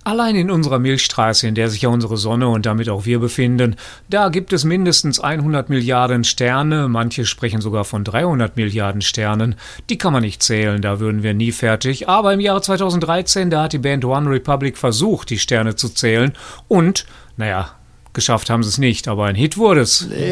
Allein in unserer Milchstraße, in der sich ja unsere Sonne und damit auch wir befinden, da gibt es mindestens 100 Milliarden Sterne, manche sprechen sogar von 300 Milliarden Sternen. Die kann man nicht zählen, da würden wir nie fertig. Aber im Jahre 2013, da hat die Band One Republic versucht, die Sterne zu zählen und, geschafft haben sie es nicht, aber ein Hit wurde es.